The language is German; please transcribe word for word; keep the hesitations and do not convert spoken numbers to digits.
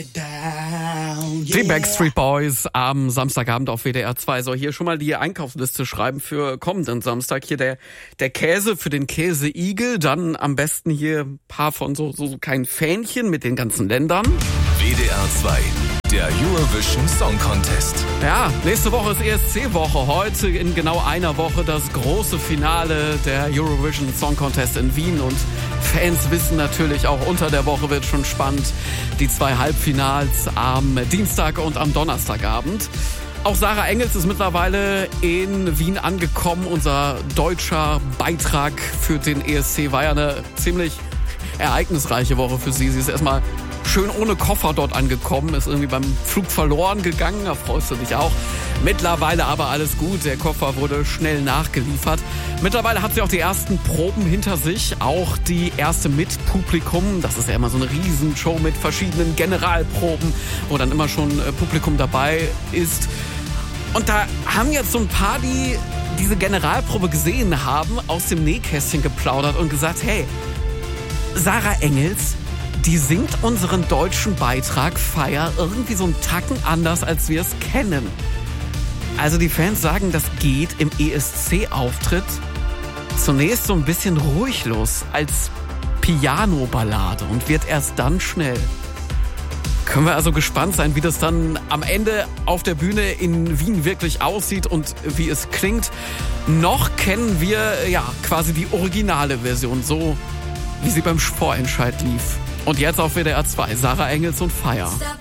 Die Backstreet Boys am Samstagabend auf W D R zwei. So, hier schon mal die Einkaufsliste schreiben für kommenden Samstag. Hier der, der Käse für den Käseigel. Dann am besten hier ein paar von so, so, so kleinen Fähnchen mit den ganzen Ländern. W D R zwei, der Eurovision Song Contest. Ja, nächste Woche ist E S C-Woche. Heute in genau einer Woche das große Finale der Eurovision Song Contest in Wien. Und Fans wissen natürlich auch, unter der Woche wird schon spannend. Die zwei Halbfinals am Dienstag und am Donnerstagabend. Auch Sarah Engels ist mittlerweile in Wien angekommen. Unser deutscher Beitrag für den E S C war ja eine ziemlich ereignisreiche Woche für sie. Sie ist erstmal schön ohne Koffer dort angekommen, ist irgendwie beim Flug verloren gegangen, da freust du dich auch. Mittlerweile aber alles gut, der Koffer wurde schnell nachgeliefert. Mittlerweile hat sie auch die ersten Proben hinter sich, auch die erste mit Publikum. Das ist ja immer so eine Riesenshow mit verschiedenen Generalproben, wo dann immer schon Publikum dabei ist. Und da haben jetzt so ein paar, die diese Generalprobe gesehen haben, aus dem Nähkästchen geplaudert und gesagt, hey, Sarah Engels, die singt unseren deutschen Beitrag Fire irgendwie so einen Tacken anders, als wir es kennen. Also die Fans sagen, das geht im E S C-Auftritt zunächst so ein bisschen ruhig los, als Piano-Ballade und wird erst dann schnell. Können wir also gespannt sein, wie das dann am Ende auf der Bühne in Wien wirklich aussieht und wie es klingt. Noch kennen wir ja quasi die originale Version, so wie sie beim Vorentscheid lief. Und jetzt auf W D R zwei, Sarah Engels und Fire.